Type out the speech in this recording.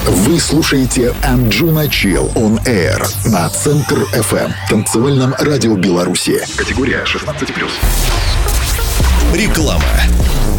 Вы слушаете Anjuna Chill On Air на Центр FM, танцевальном радио Беларуси. Категория 16+. Реклама.